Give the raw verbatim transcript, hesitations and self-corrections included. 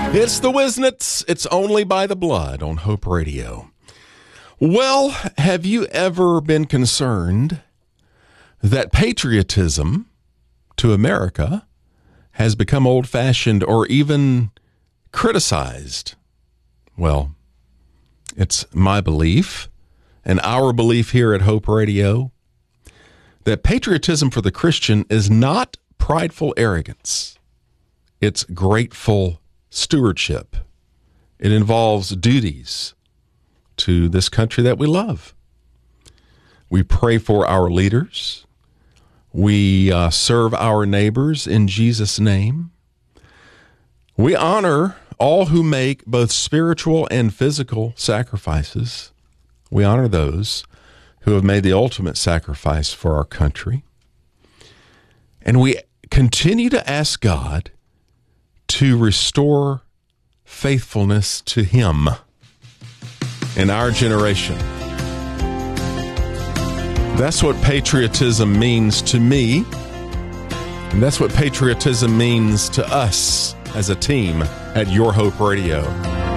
It's the Wisnits. It's Only by the Blood on Hope Radio. Well, have you ever been concerned that patriotism to America has become old-fashioned or even criticized? Well, it's my belief and our belief here at Hope Radio that patriotism for the Christian is not prideful arrogance. It's grateful stewardship. It involves duties to this country that we love. We pray for our leaders. We uh, serve our neighbors in Jesus' name. We honor all who make both spiritual and physical sacrifices. We honor those who have made the ultimate sacrifice for our country. And we continue to ask God to restore faithfulness to Him in our generation. That's what patriotism means to me, and that's what patriotism means to us as a team at Your Hope Radio.